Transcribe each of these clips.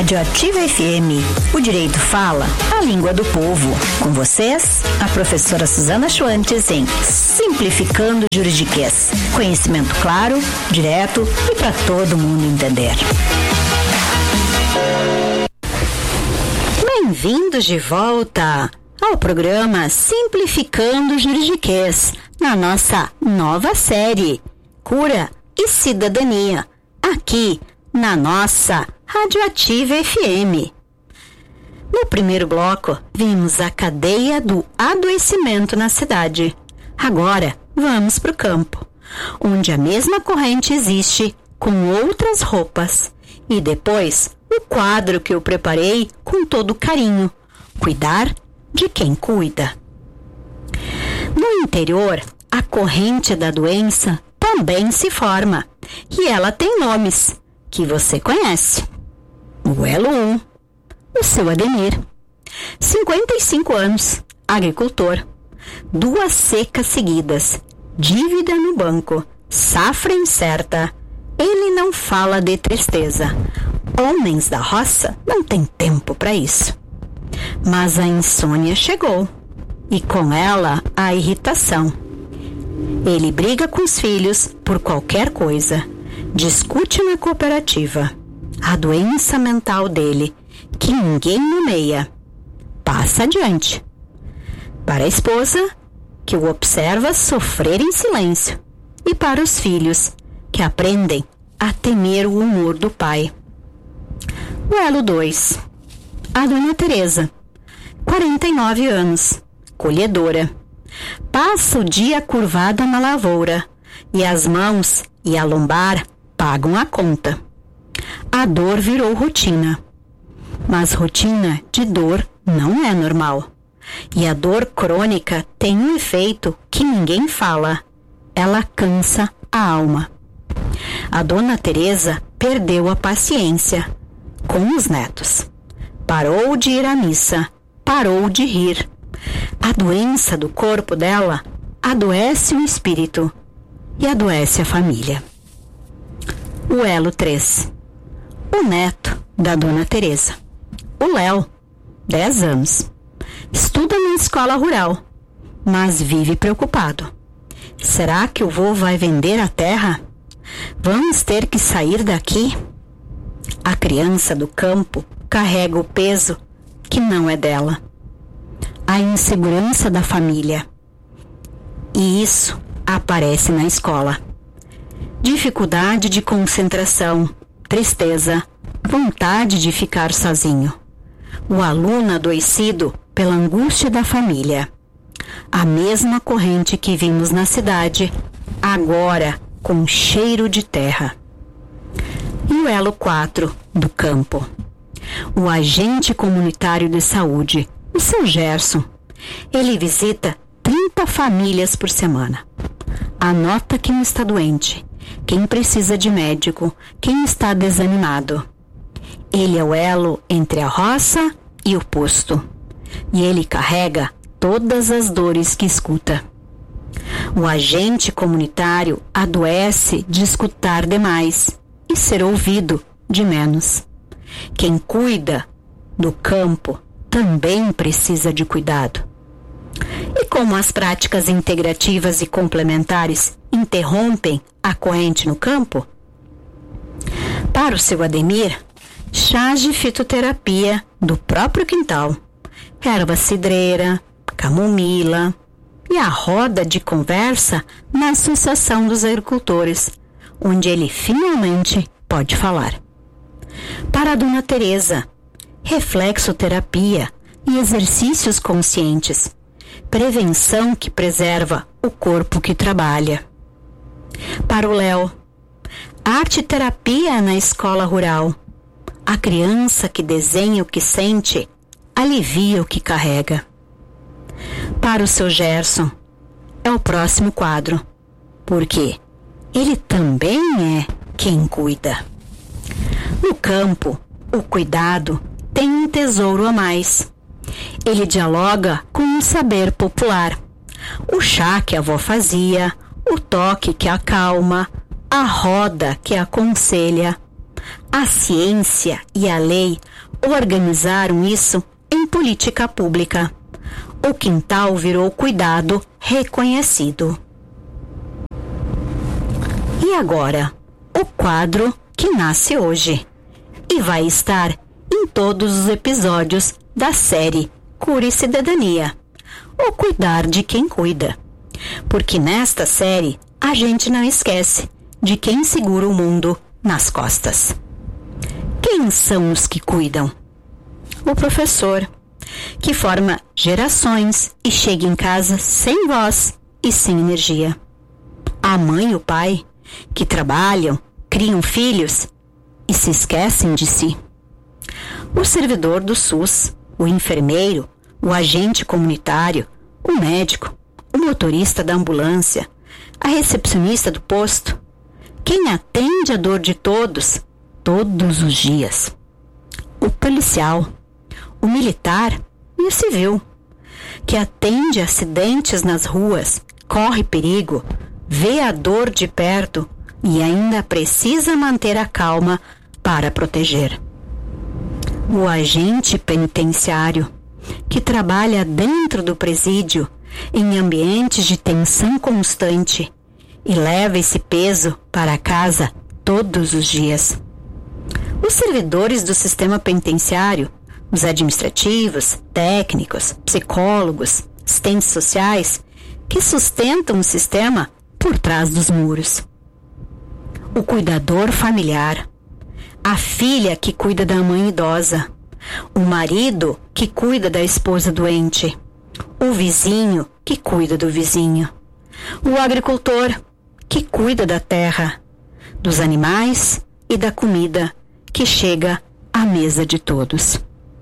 Rádio Ativa FM. O direito fala a língua do povo. Com vocês, a professora Suzana Schwantes em Simplificando Juridiquês. Conhecimento claro, direto e para todo mundo entender. Bem-vindos de volta ao programa Simplificando Juridiquês, na nossa nova série Cura e Cidadania, aqui na nossa Rádio Ativa FM. No primeiro bloco, vimos a cadeia do adoecimento na cidade. Agora, vamos para o campo, onde a mesma corrente existe com outras roupas. E depois, o quadro que eu preparei com todo carinho: cuidar de quem cuida. No interior, a corrente da doença também se forma, e ela tem nomes que você conhece. O Elo 1, o seu Ademir, 55 anos, agricultor, 2 secas seguidas, dívida no banco, safra incerta. Ele não fala de tristeza. Homens da roça não têm tempo para isso. Mas a insônia chegou, e com ela a irritação. Ele briga com os filhos por qualquer coisa, discute na cooperativa. A doença mental dele, que ninguém nomeia, passa adiante. Para a esposa, que o observa sofrer em silêncio, e para os filhos, que aprendem a temer o humor do pai. O Elo 2, a Dona Teresa, 49 anos, colhedora. Passa o dia curvada na lavoura, e as mãos e a lombar pagam a conta. A dor virou rotina. Mas rotina de dor não é normal. E a dor crônica tem um efeito que ninguém fala. Ela cansa a alma. A Dona Teresa perdeu a paciência com os netos. Parou de ir à missa, parou de rir. A doença do corpo dela adoece o espírito e adoece a família. O Elo 3, o neto da Dona Teresa, o Léo, 10 anos, estuda na escola rural, mas vive preocupado. Será que o vô vai vender a terra? Vamos ter que sair daqui? A criança do campo carrega o peso que não é dela. A insegurança da família. E isso aparece na escola. Dificuldade de concentração, tristeza, vontade de ficar sozinho. O aluno adoecido pela angústia da família. A mesma corrente que vimos na cidade, agora com cheiro de terra. E o Elo 4 do campo. O agente comunitário de saúde, o seu Gerson. Ele visita 30 famílias por semana. Anota quem está doente, quem precisa de médico, quem está desanimado. Ele é o elo entre a roça e o posto. E ele carrega todas as dores que escuta. O agente comunitário adoece de escutar demais e ser ouvido de menos. Quem cuida do campo também precisa de cuidado. E como as práticas integrativas e complementares interrompem a corrente no campo? Para o seu Ademir, chás de fitoterapia do próprio quintal, erva cidreira, camomila e a roda de conversa na Associação dos Agricultores, onde ele finalmente pode falar. Para a Dona Teresa, reflexoterapia e exercícios conscientes, prevenção que preserva o corpo que trabalha. Para o Léo, arte-terapia na escola rural, a criança que desenha o que sente, alivia o que carrega. Para o seu Gerson, é o próximo quadro, porque ele também é quem cuida. No campo, o cuidado tem um tesouro a mais. Ele dialoga com o saber popular. O chá que a avó fazia, o toque que acalma, a roda que aconselha, A ciência e a lei organizaram isso em política pública. O quintal virou cuidado reconhecido. E agora, o quadro que nasce hoje e vai estar em todos os episódios da série Cura e Cidadania, o cuidar de quem cuida. Porque nesta série a gente não esquece de quem segura o mundo nas costas. Quem são os que cuidam? O professor, que forma gerações e chega em casa sem voz e sem energia. A mãe e o pai, que trabalham, criam filhos e se esquecem de si. O servidor do SUS, o enfermeiro, o agente comunitário, o médico, o motorista da ambulância, a recepcionista do posto, quem atende a dor de todos os dias. O policial, o militar e o civil, que atende acidentes nas ruas, corre perigo, vê a dor de perto e ainda precisa manter a calma para proteger. O agente penitenciário, que trabalha dentro do presídio em ambientes de tensão constante e leva esse peso para casa todos os dias. Os servidores do sistema penitenciário, os administrativos, técnicos, psicólogos, assistentes sociais, que sustentam o sistema por trás dos muros. O cuidador familiar, a filha que cuida da mãe idosa, o marido que cuida da esposa doente, o vizinho que cuida do vizinho, o agricultor que cuida da terra, dos animais e da comida que chega à mesa de todos.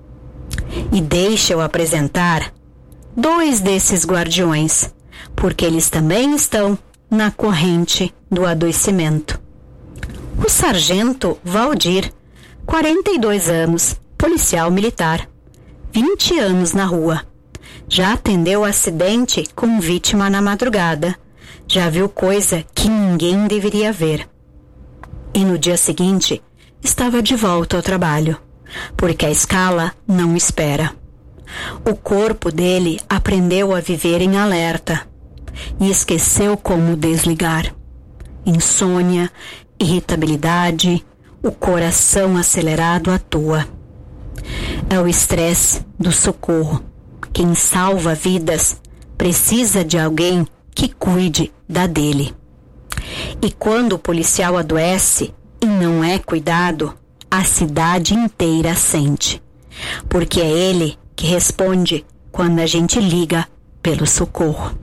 E deixa eu apresentar 2 desses guardiões, porque eles também estão na corrente do adoecimento. O sargento Valdir, 42 anos, policial militar, 20 anos na rua. Já atendeu acidente com vítima na madrugada. Já viu coisa que ninguém deveria ver. E no dia seguinte, estava de volta ao trabalho, porque a escala não espera. O corpo dele aprendeu a viver em alerta e esqueceu como desligar. Insônia, irritabilidade, o coração acelerado à toa. É o estresse do socorro. Quem salva vidas precisa de alguém que cuide da dele. E quando o policial adoece e não é cuidado, a cidade inteira sente, porque é ele que responde quando a gente liga pelo socorro.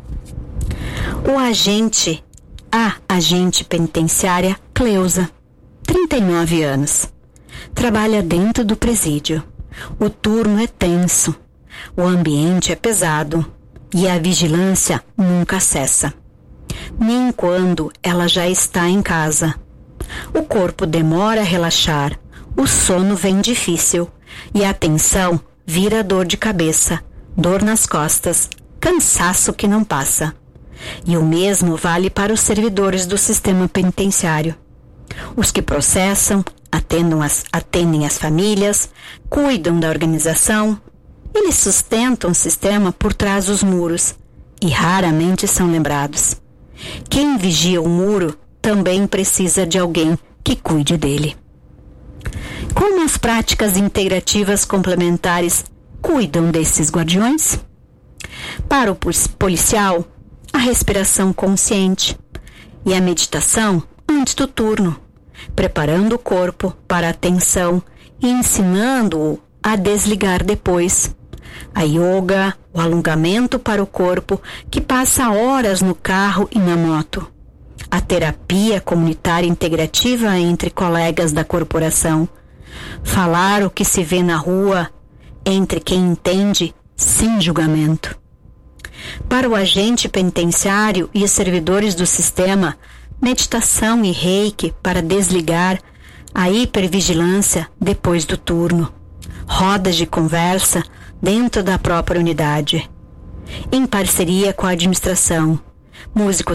A agente penitenciária Cleusa, 39 anos, trabalha dentro do presídio. O turno é tenso, o ambiente é pesado e a vigilância nunca cessa, nem quando ela já está em casa. O corpo demora a relaxar, o sono vem difícil e a tensão vira dor de cabeça, dor nas costas, cansaço que não passa. E o mesmo vale para os servidores do sistema penitenciário. Os que processam, atendem as famílias, cuidam da organização. Eles sustentam o sistema por trás dos muros e raramente são lembrados. Quem vigia o muro também precisa de alguém que cuide dele. Como as práticas integrativas complementares cuidam desses guardiões? Para o policial, a respiração consciente e a meditação antes do turno, preparando o corpo para a atenção e ensinando-o a desligar depois. A yoga, o alongamento para o corpo que passa horas no carro e na moto. A terapia comunitária integrativa entre colegas da corporação. Falar o que se vê na rua entre quem entende sem julgamento. Para o agente penitenciário e os servidores do sistema, meditação e reiki para desligar a hipervigilância depois do turno. Rodas de conversa dentro da própria unidade. Em parceria com a administração,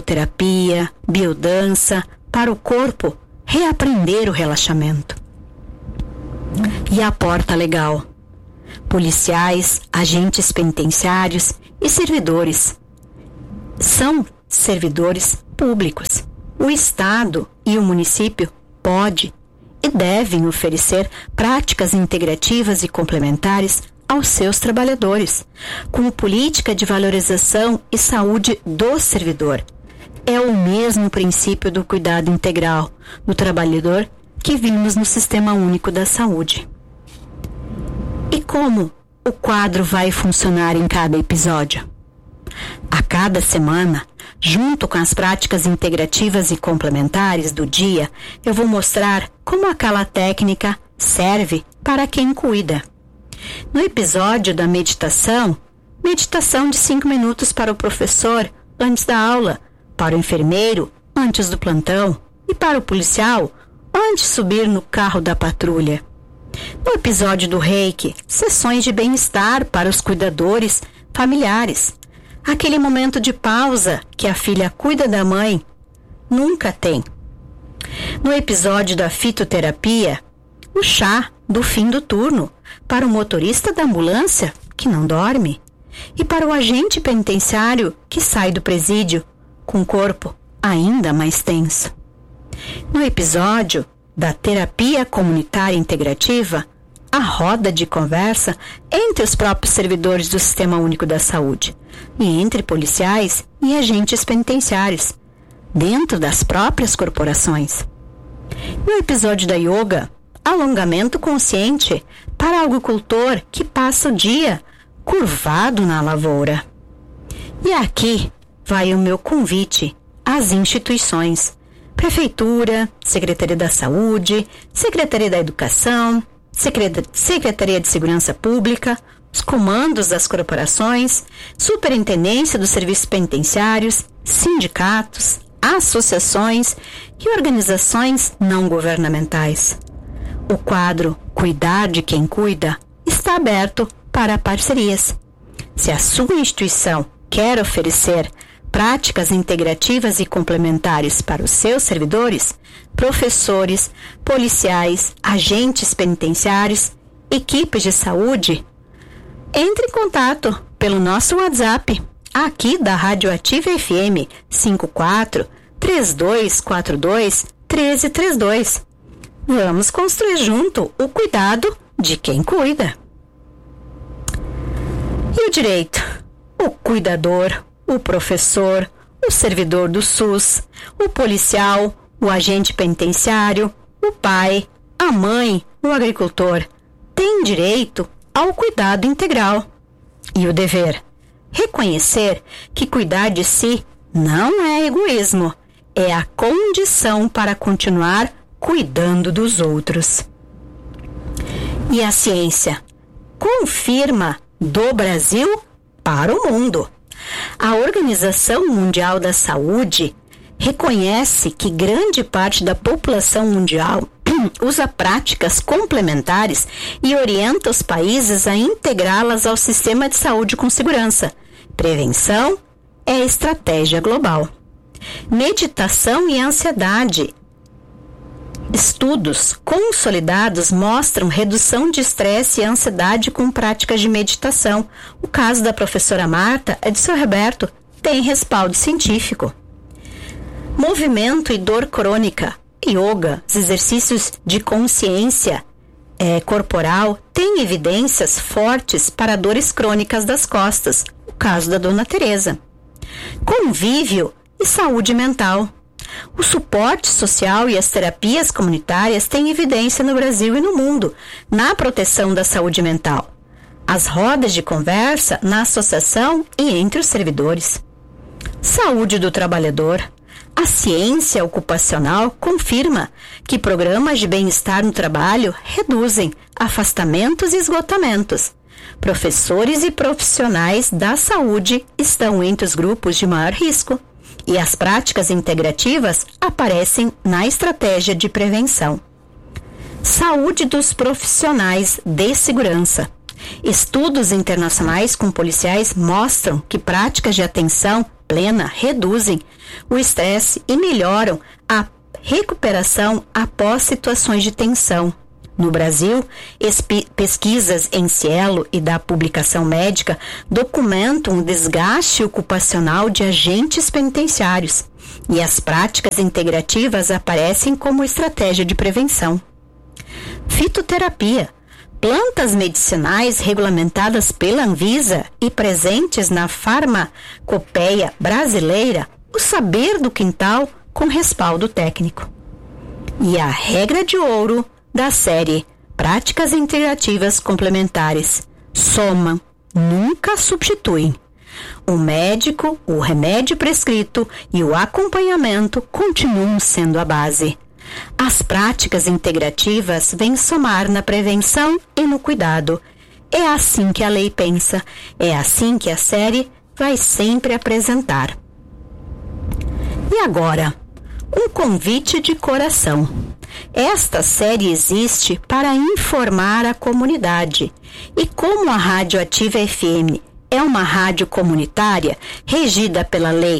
musicoterapia, biodança, para o corpo reaprender o relaxamento. e a porta legal. Policiais, agentes penitenciários e servidores são servidores públicos. O Estado e o município podem e devem oferecer práticas integrativas e complementares aos seus trabalhadores, como política de valorização e saúde do servidor. É o mesmo princípio do cuidado integral do trabalhador que vimos no Sistema Único da Saúde. E como o quadro vai funcionar em cada episódio? A cada semana, junto com as práticas integrativas e complementares do dia, eu vou mostrar como aquela técnica serve para quem cuida. No episódio da meditação de 5 minutos para o professor antes da aula, para o enfermeiro antes do plantão e para o policial antes de subir no carro da patrulha. No episódio do Reiki, sessões de bem-estar para os cuidadores familiares. Aquele momento de pausa que a filha cuida da mãe nunca tem. No episódio da fitoterapia, o chá do fim do turno para o motorista da ambulância que não dorme e para o agente penitenciário que sai do presídio com o corpo ainda mais tenso. No episódio da terapia comunitária integrativa, a roda de conversa entre os próprios servidores do Sistema Único da Saúde e entre policiais e agentes penitenciários, dentro das próprias corporações. No episódio da yoga, alongamento consciente para o agricultor que passa o dia curvado na lavoura. E aqui vai o meu convite às instituições: Prefeitura, Secretaria da Saúde, Secretaria da Educação, Secretaria de Segurança Pública, os comandos das corporações, Superintendência dos Serviços Penitenciários, sindicatos, associações e organizações não governamentais. O quadro Cuidar de Quem Cuida está aberto para parcerias. Se a sua instituição quer oferecer práticas integrativas e complementares para os seus servidores, professores, policiais, agentes penitenciários, equipes de saúde, entre em contato pelo nosso WhatsApp, aqui da Rádio Ativa FM 54 3242 1332. Vamos construir junto o cuidado de quem cuida. E o direito? O cuidador, o professor, o servidor do SUS, o policial, o agente penitenciário, o pai, a mãe, o agricultor tem direito ao cuidado integral. E o dever? Reconhecer que cuidar de si não é egoísmo, é a condição para continuar cuidando dos outros. E a ciência confirma do Brasil para o mundo. A Organização Mundial da Saúde reconhece que grande parte da população mundial usa práticas complementares e orienta os países a integrá-las ao sistema de saúde com segurança. Prevenção é estratégia global. Meditação e ansiedade. Estudos consolidados mostram redução de estresse e ansiedade com práticas de meditação. O caso da professora Marta e do seu Roberto tem respaldo científico. Movimento e dor crônica. Yoga, os exercícios de consciência corporal têm evidências fortes para dores crônicas das costas. O caso da Dona Teresa. Convívio e saúde mental. O suporte social e as terapias comunitárias têm evidência no Brasil e no mundo na proteção da saúde mental. As rodas de conversa na associação e entre os servidores. Saúde do trabalhador. A ciência ocupacional confirma que programas de bem-estar no trabalho reduzem afastamentos e esgotamentos. Professores e profissionais da saúde estão entre os grupos de maior risco. E as práticas integrativas aparecem na estratégia de prevenção. Saúde dos profissionais de segurança. Estudos internacionais com policiais mostram que práticas de atenção plena reduzem o estresse e melhoram a recuperação após situações de tensão. No Brasil, pesquisas em Cielo e da publicação médica documentam um desgaste ocupacional de agentes penitenciários e as práticas integrativas aparecem como estratégia de prevenção. Fitoterapia. Plantas medicinais regulamentadas pela Anvisa e presentes na farmacopeia brasileira, o saber do quintal com respaldo técnico. E a regra de ouro da série Práticas Integrativas Complementares: somam, nunca substituem. O médico, o remédio prescrito e o acompanhamento continuam sendo a base. As práticas integrativas vêm somar na prevenção e no cuidado. É assim que a lei pensa, é assim que a série vai sempre apresentar. E agora, um convite de coração. Esta série existe para informar a comunidade. E como a Rádio Ativa FM é uma rádio comunitária regida pela Lei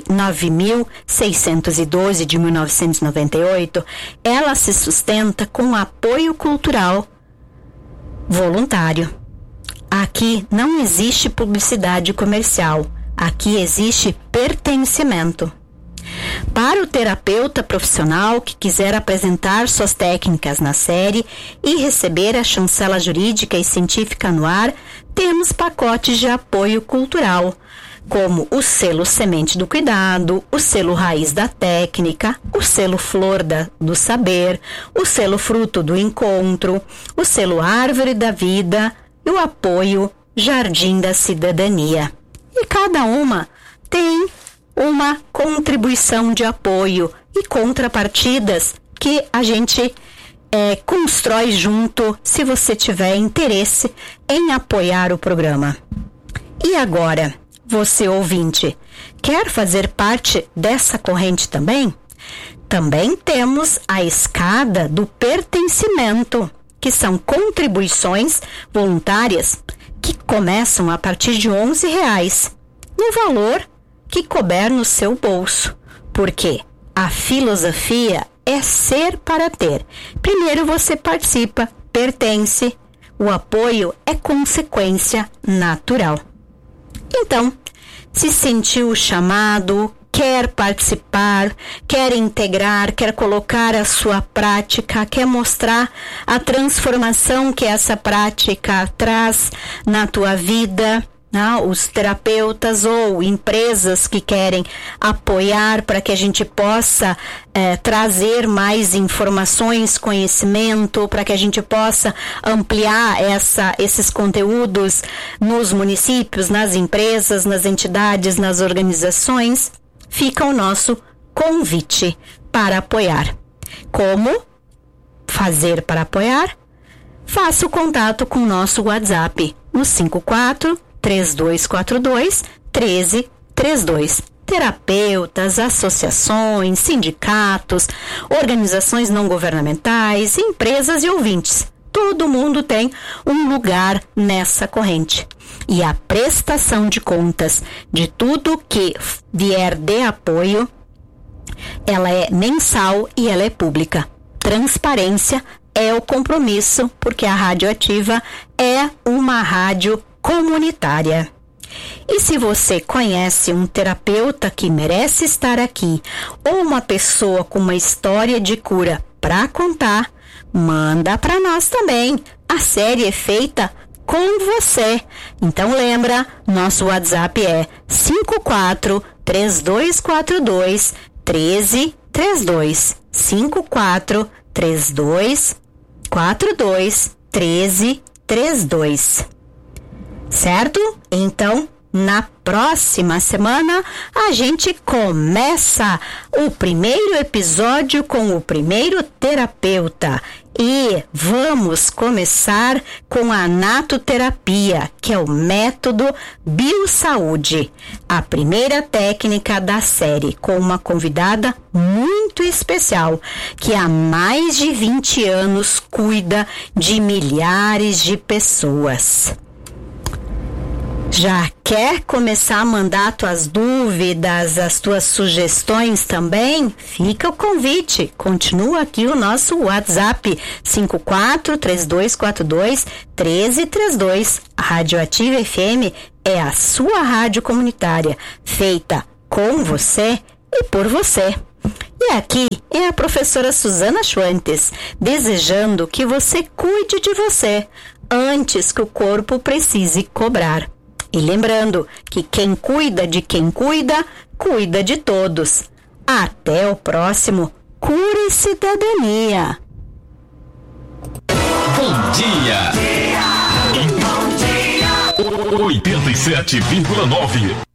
9.612 de 1998, ela se sustenta com apoio cultural voluntário. Aqui não existe publicidade comercial, aqui existe pertencimento. Para o terapeuta profissional que quiser apresentar suas técnicas na série e receber a chancela jurídica e científica no ar, temos pacotes de apoio cultural, como o selo Semente do Cuidado, o selo Raiz da Técnica, o selo Flor do Saber, o selo Fruto do Encontro, o selo Árvore da Vida e o apoio Jardim da Cidadania. E cada uma tem uma contribuição de apoio e contrapartidas que a gente constrói junto, se você tiver interesse em apoiar o programa. E agora, você ouvinte, quer fazer parte dessa corrente também? Também temos a escada do pertencimento, que são contribuições voluntárias que começam a partir de R$11, no valor que couber no seu bolso, porque a filosofia é ser para ter. Primeiro você participa, pertence, o apoio é consequência natural. Então, se sentiu chamado, quer participar, quer integrar, quer colocar a sua prática, quer mostrar a transformação que essa prática traz na tua vida, os terapeutas ou empresas que querem apoiar para que a gente possa trazer mais informações, conhecimento, para que a gente possa ampliar esses conteúdos nos municípios, nas empresas, nas entidades, nas organizações, fica o nosso convite para apoiar. Como fazer para apoiar? Faça o contato com o nosso WhatsApp no 54-3242-1332. Terapeutas, associações, sindicatos, organizações não governamentais, empresas e ouvintes. Todo mundo tem um lugar nessa corrente. E a prestação de contas de tudo que vier de apoio, ela é mensal e ela é pública. Transparência é o compromisso, porque a Rádio Ativa é uma rádio comunitária. E se você conhece um terapeuta que merece estar aqui, ou uma pessoa com uma história de cura para contar, manda para nós também. A série é feita com você. Então lembra, nosso WhatsApp é 54-3242-1332. 54-3242-1332. Certo? Então, na próxima semana, a gente começa o primeiro episódio com o primeiro terapeuta. E vamos começar com a natoterapia, que é o método Biosaúde, a primeira técnica da série, com uma convidada muito especial, que há mais de 20 anos cuida de milhares de pessoas. Já quer começar a mandar tuas dúvidas, as tuas sugestões também? Fica o convite. Continua aqui o nosso WhatsApp 5432421332. A Radioativa FM é a sua rádio comunitária, feita com você e por você. E aqui é a professora Suzana Schwantes, desejando que você cuide de você antes que o corpo precise cobrar. E lembrando que quem cuida de quem cuida, cuida de todos. Até o próximo Cura e Cidadania. Bom dia! 87,9